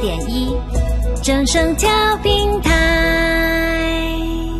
89.1正声调频台。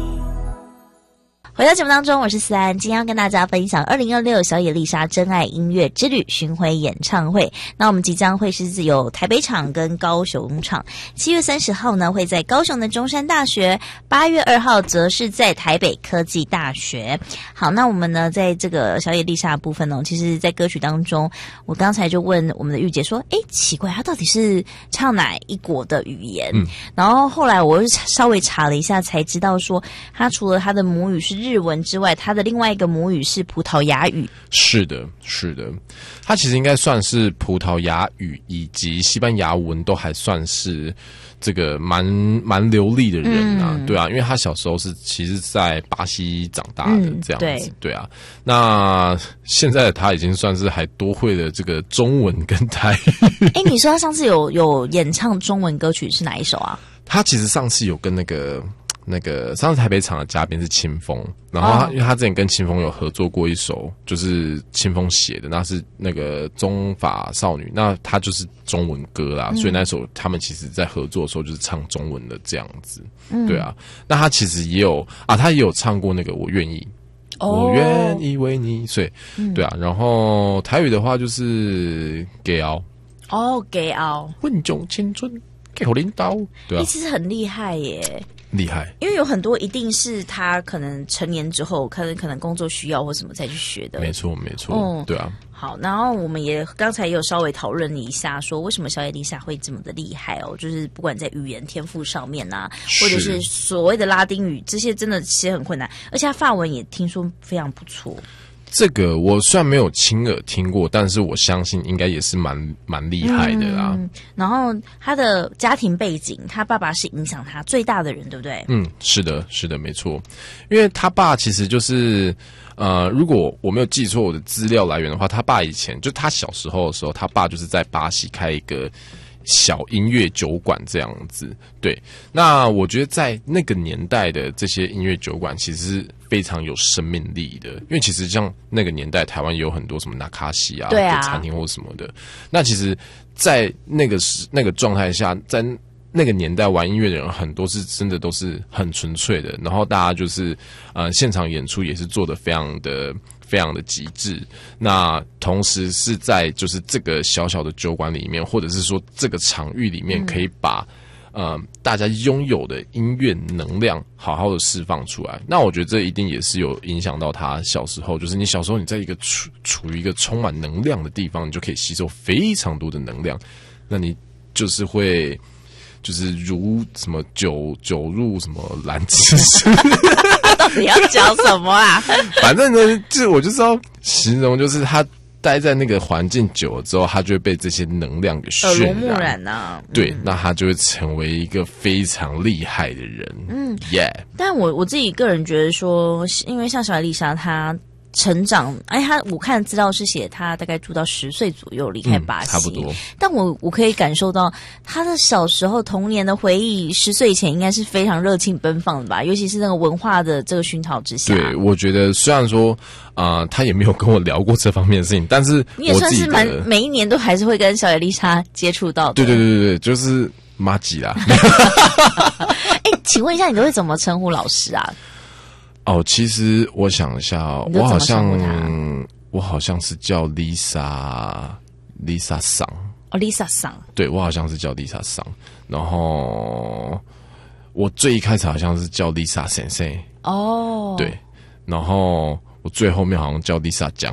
回到节目当中，我是思安，今天要跟大家分享2026小野丽莎真爱音乐之旅巡回演唱会。那我们即将会是有台北场跟高雄场，7月30号呢会在高雄的中山大学，8月2号则是在台北科技大学。好，那我们呢在这个小野丽莎的部分呢，其实在歌曲当中，我刚才就问我们的玉姐说，奇怪，她到底是唱哪一国的语言？然后后来我稍微查了一下，才知道说，她除了她的母语是日文之外，他的另外一个母语是葡萄牙语。 是的，他其实应该算是葡萄牙语以及西班牙文都还算是这个蛮流利的人啊，对啊，因为他小时候其实在巴西长大的这样子，对啊。那现在他已经算是还多会了这个中文跟台语。 你说他上次有演唱中文歌曲是哪一首啊？ 他其实上次有跟那个上次台北场的嘉宾是清风，然后因为他之前跟清风有合作过一首，就是清风写的，那是那个中法少女，那他就是中文歌啦，所以那首他们其实在合作的时候就是唱中文的这样子，对啊。那他其实也有他也有唱过那个我愿意。我愿意为你，所以对啊。然后台语的话就是给熬给熬混种青春给我领导，对啊， 其实很厉害耶。 厉害， 因为有很多一定是他可能成年之后，可能工作需要或什么再去学的。 没错，对啊。 好，然后我们也刚才也有稍微讨论一下，说为什么小野丽莎会这么的厉害哦，就是不管在语言天赋上面啊，或者是所谓的拉丁语，这些真的其实很困难，而且他法文也听说非常不错。 这个我虽然没有亲耳听过，但是我相信应该也是蛮厉害的啦。 然后他的家庭背景，他爸爸是影响他最大的人，对不对？ 是的，没错。因为他爸其实就是如果我没有记错我的资料来源的话，他爸以前就他小时候的时候，他爸就是在巴西开一个小音乐酒馆这样子。对，那我觉得在那个年代的这些音乐酒馆其实是非常有生命力的，因为其实像那个年代台湾也有很多什么纳卡西啊的餐厅或什么的。那其实在那个状态下，在那个年代玩音乐的人很多是真的都是很纯粹的，然后大家就是现场演出也是做得非常的极致。那同时是在就是这个小小的酒馆里面，或者是说这个场域里面，可以把大家拥有的音乐能量好好的释放出来。那我觉得这一定也是有影响到他小时候，就是你小时候你在一个处于一个充满能量的地方，你就可以吸收非常多的能量，那你就是会就是如什么酒入什么蓝之水。 到底要讲什么啊？ 反正呢，我就是要形容，就是他待在那个环境久了之后，他就会被这些能量给渲染， 耳濡目染啊。 对，那他就会成为一个非常厉害的人。 但我自己个人觉得说，因为像小野丽莎她成长，我看资料是写他大概住到10岁左右离开巴西， 差不多。 但我可以感受到他的小时候童年的回忆，10岁以前应该是非常热情奔放的吧，尤其是那个文化的这个熏陶之下。 对，我觉得虽然说他也没有跟我聊过这方面的事情，但是你也算是每一年都还是会跟小野丽莎接触到的。 对，就是麻吉啦。 请问一下，你都会怎么称呼老师啊？ 其实我想一下，我好像是叫 Lisa 桑。 Lisa 桑。对， 我好像是叫 Lisa 桑。然后我最一开始好像是叫 Lisa 先生。对，然后我最后面好像叫 Lisa 酱。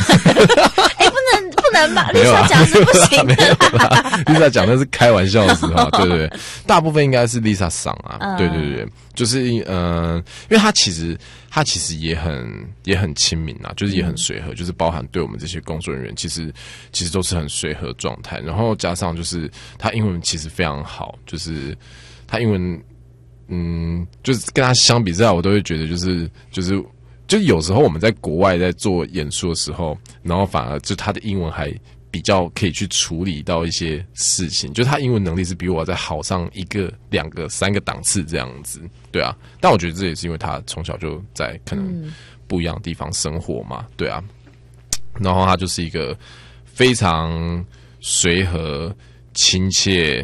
不能吧？Lisa 讲是不行的。 Lisa 讲的是开玩笑的时候，对，大部分应该是 Lisa 桑啊。对，就是因为他其实也很亲民啊，就是也很随和，就是包含对我们这些工作人员，其实都是很随和状态。然后加上就是他英文其实非常好，就是他英文就是跟他相比之下，我都会觉得就有时候我们在国外在做演出的时候，然后反而就他的英文还比较可以去处理到一些事情，就他英文能力是比我再好上1个、2个、3个档次这样子，对啊。但我觉得这也是因为他从小就在可能不一样的地方生活嘛，对啊。然后他就是一个非常随和、亲切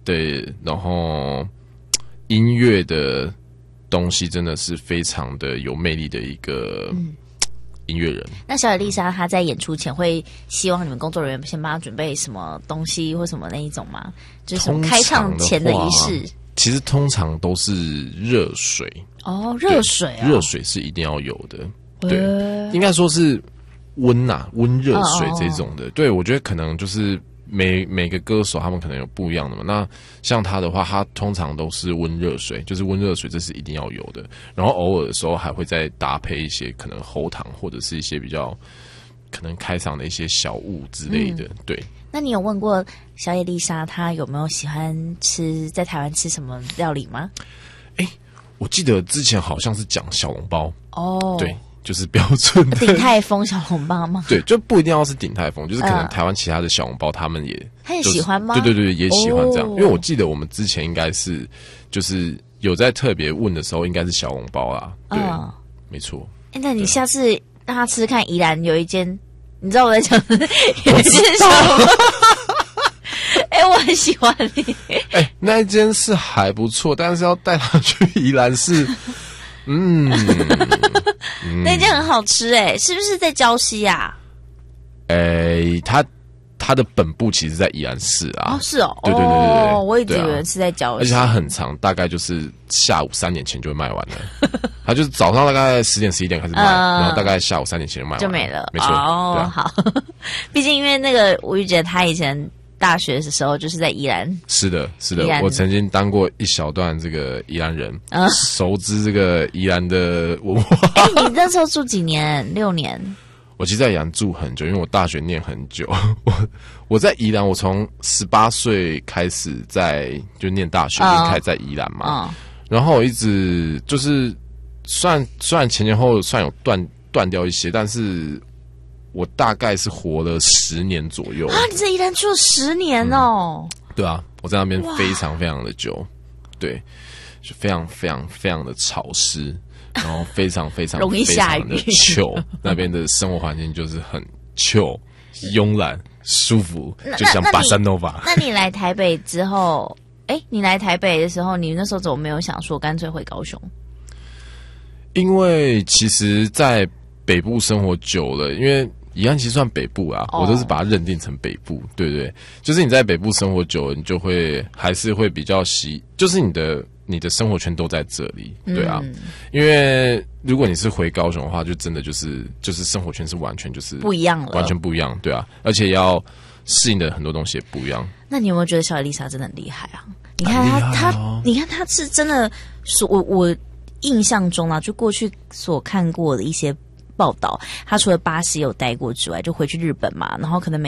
然后音乐的东西真的是非常的有魅力的一个音乐人。 那小野丽莎她在演出前会希望你们工作人员先帮她准备什么东西或什么那一种吗？就是什么开唱前的仪式？ 其实通常都是热水哦，热水啊， 热水是一定要有的。对，应该说是温热水这种的。对，我觉得可能就是每个歌手他们可能有不一样的嘛。那像他的话，他通常都是温热水，就是温热水，这是一定要有的。然后偶尔的时候还会再搭配一些可能喉糖或者是一些比较可能开场的一些小物之类的。对。 那你有问过小野丽莎她有没有喜欢吃在台湾吃什么料理吗？ 我记得之前好像是讲小笼包哦， 对。就是标准的鼎泰丰小笼包吗？ 对，就不一定要是鼎泰丰，就是可能台湾其他的小笼包，他们也很喜欢吗？ 对，也喜欢这样。因为我记得我们之前应该是就是有在特别问的时候，应该是小笼包啦。对，没错。 那你下次让他吃吃看，宜兰有一间，你知道我在讲的有一间小笼包。我很喜欢你。 那一间是还不错，但是要带他去宜兰是。 那间很好吃是不是在礁溪啊？ 它的本部其实在宜兰市啊。 哦，是哦， 对， 我一直以为是在礁溪， 而且它很长，大概就是下午3点前就会卖完了。它就是早上大概10点11点开始卖，然后大概下午3点前就卖完了， 就没了。 没错。 好，毕竟因为那个吴玉姐她以前大学的时候就是在宜兰。是的， 我曾经当过一小段这个宜兰人，熟知这个宜兰的文化。 你那时候住几年？6年。 我其实在宜兰住很久，因为我大学念很久。我在宜兰，我从18岁开始就念大学，就开始在宜兰嘛。然后我一直就是虽然前后算有断掉一些，但是我大概是活了10年左右。 你在宜兰住了10年哦。 对啊，我在那边非常非常的久。对，就非常非常非常的潮湿。然后非常非常容易下雨， 非常的chill，那边的生活环境就是很 chill、慵懒、舒服，就像巴塞诺瓦。 那你来台北之后，你来台北的时候，你那时候怎么没有想说干脆回高雄？ 因为其实，在北部生活久了，因为宜兰其实算北部啊，我都是把它认定成北部，对不对？就是你在北部生活久了，你就会还是会比较就是你的生活圈都在这里，对啊。因为如果你是回高雄的话，就真的就是生活圈是完全就是不一样了， 完全不一样，对啊。而且要适应的很多东西也不一样。 那你有没有觉得小野丽莎真的很厉害啊？你看你看她是真的，我印象中啊，就过去所看过的一些报道，他除了巴西有待过之外，就回去日本嘛，然后可能